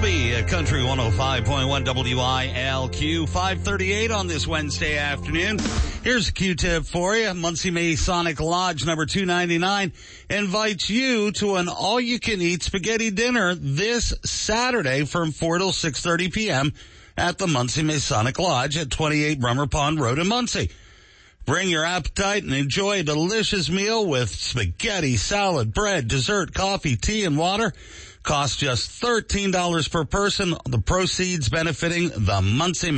Gillespie at Country 105.1 WILQ, 5:38 on this Wednesday afternoon. Here's a Q-tip for you. Muncie Masonic Lodge number 299 invites you to an all-you-can-eat spaghetti dinner this Saturday from 4 till 6:30 p.m. at the Muncie Masonic Lodge at 28 Brummer Pond Road in Muncie. Bring your appetite and enjoy a delicious meal with spaghetti, salad, bread, dessert, coffee, tea, and water. Costs just $13 per person. The proceeds benefiting the Muncie